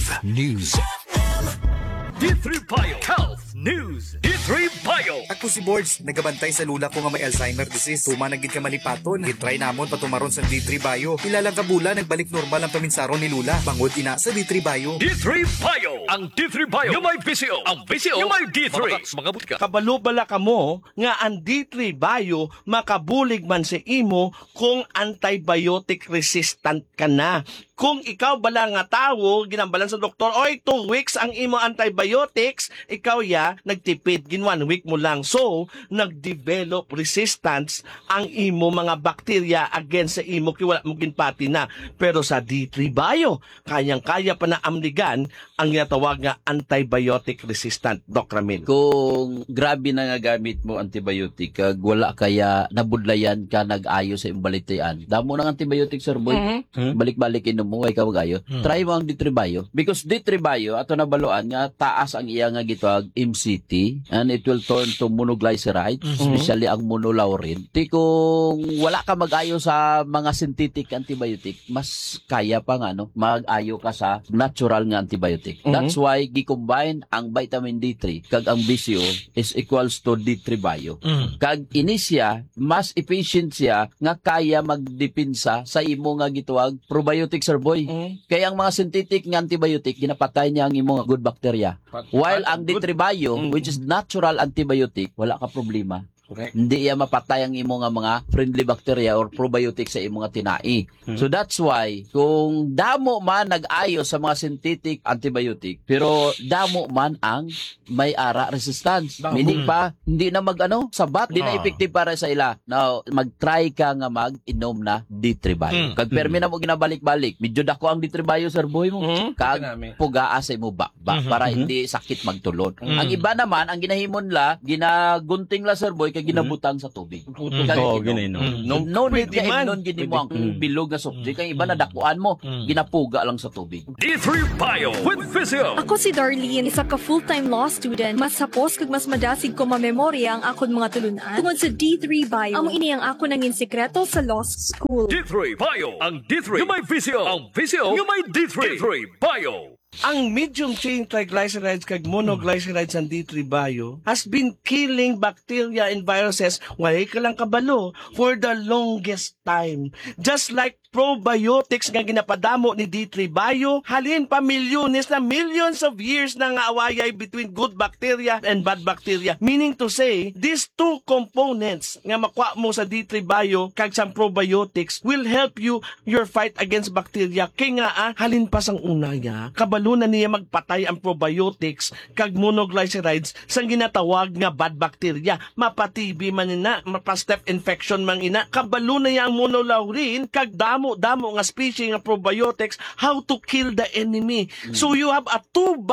News. D3 Bio Health News. D3 Bio. Ako si Boards, nagabantay sa lula ko nga may Alzheimer disease. Tuma nagid ka malipaton. Gitry namon patumaron sa D3 Bio. Ilalang kabula nagbalik normal ang paminsaron ni Lula. Bangod ina sa D3 Bio. D3 Bio. Ang D3 Bio. Yung may VCO. Ang VCO. Yung may D3. Mga butika. Kabalo bala ka mo nga ang D3 Bio makabulig man sa imo kung antibiotic resistant ka na. Kung ikaw bala nga tawo, ginambalan sa doktor, oy, 2 weeks ang imo antibiotics, ikaw nagtipid, gin 1 week mo lang. So, nag-develop resistance ang imo mga bakterya against sa imo, kaya wala mo ginpati na. Pero sa D3 Bio, kayang-kaya pa na amligan ang ginatawag nga antibiotic resistant, Doc Ramil. Kung grabe na nga gamit mo antibiotic, kag wala kaya nabudlayan ka nag-ayo sa imbalitayan. Damo ng antibiotic, sir boy. Balik-balik inom mo ay ka mag-ayo. Try mo ang D3 Bio. Because D3 Bio, ato nabaluan nga, taas ang iya nga gitawag MCT and it will turn to monoglyceride, especially ang monolaurin. Ti kung wala ka mag-ayo sa mga synthetic antibiotic, mas kaya pa nga mag-ayo ka sa natural nga antibiotic. That's why gi-combine ang vitamin D3 kag ang BCO is equals to D3 Bio. Kag inisya mas efficient siya nga kaya magdepensa sa imo nga gituwag probiotic, sir boy. Kaya ang mga synthetic nga antibiotic ginapatay niya ang imo nga good bacteria. While ang D3 Bio, which is natural antibiotic, wala ka problema. Correct. Hindi iya mapatay ang imo nga mga friendly bacteria or probiotics sa imo nga tinai. So that's why kung damo man nag-ayo sa mga synthetic antibiotic, pero damo man ang may ara resistance. Meaning pa hindi na sabat, hindi na effective para sa ila. Now, mag-try ka nga mag-inom na D3 Bio. Kag permi na mo ginabalik-balik, medyo dako ang D3 Bio, sir boy mo. Kag pugaa sa imo ba para hindi sakit magtulod. Ang iba naman ang ginahimon la, ginagunting la, sir boy, kay ginabutang sa tubig. No need ka imnon gini mo ang bilog na subject. Ang iba na dakuan mo, ginapuga lang sa tubig. D3 Bio with Physio. Ako si Darlene, isa ka full-time law student. Mas sapos kag mas madasig ko mamemorya ang akon mga tulunan. Tungod sa D3 Bio, amo ini ang ako nangin sekreto sa law school. D3 Bio. Ang D3 yung may VCO. Ang VCO yung may D3. D3 Bio. Ang medium chain triglycerides kag monoglycerides ang D3 Bio has been killing bacteria and viruses wala ka lang kabalo for the longest time. Just like probiotics nga ginapadamo ni D3 Bio, halin pa milyones na millions of years na nga awayay between good bacteria and bad bacteria. Meaning to say, these two components nga makuha mo sa D3 Bio kag sa probiotics will help you your fight against bacteria. Kaya nga halin pa sang una kabalo na niya magpatay ang probiotics kag monoglycerides sang ginatawag nga bad bacteria. Mapatibi man ina, mapa-step infection man ina. Kabalo na yang monolaurin kag damo nga species nga probiotics how to kill the enemy. So you have a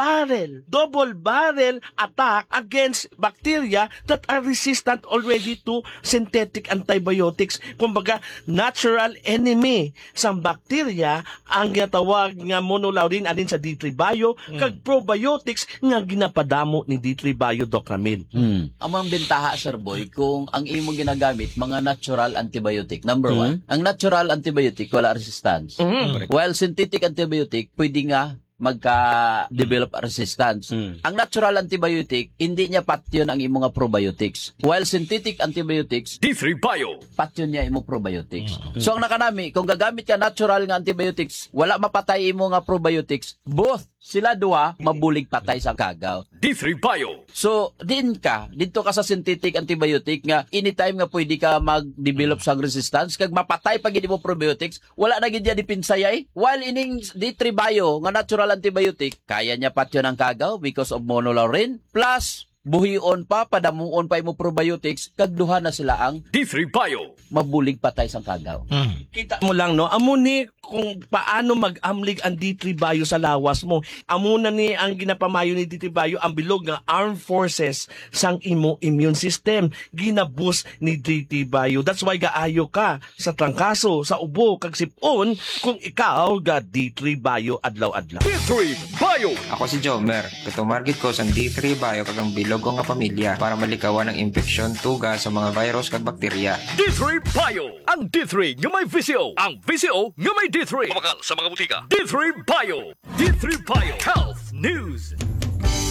double barrel attack against bacteria that are resistant already to synthetic antibiotics. Kumbaga, natural enemy sa bacteria ang ginatawag nga monolaurin alin sa D3 Bio kag probiotics nga ginapadamo ni D3 Bio, Doc Ramil. Ang mga bentaha, sir boy, kung ang imo ginagamit mga natural antibiotic. Number one, ang natural antibiotic wala resistance. While synthetic antibiotic pwede nga magka-develop resistance. Ang natural antibiotic, hindi niya patyon ang imo nga probiotics. While synthetic antibiotics, D3 Bio. patyon niya imo probiotics. So ang nakanami, kung gagamit ka natural nga antibiotics, wala mapatay imo nga probiotics, both sila duha mabulig patay sa kagaw. D3 Bio. So, dito ka sa synthetic antibiotic nga anytime nga pwede ka mag-develop sang resistance kag mapatay pag hindi mo probiotics, wala na gid ya dipinsayay. While ining D3 Bio nga natural antibiotic, kaya niya patyon ang kagaw because of monolaurin plus buhion pa, padamuon pa imo probiotics, kag duha na sila ang D3 Bio. mabulig patay sang kagaw. Kita mo lang, no? Amo ni kung paano mag-amlig ang D3 Bio sa lawas mo. Amo na ni ang ginapamayo ni D3 Bio ang bilog nga armed forces sang imo immune system. Ginaboost ni D3 Bio. That's why gaayo ka sa trangkaso, sa ubo, kag sipon kung ikaw ga D3 Bio adlaw-adlaw. D3 Bio. Ako si Jomer. Katumargit ko sa D3 Bio kagang bilog bilog o nga pamilya para malikawan ang infeksyon tuga sa mga virus kag bakterya. D3 Bio. Ang D3 nga may VCO. Ang VCO nga may D3. Mabakal sa mga butika. D3 Bio. D3 Bio. Health News.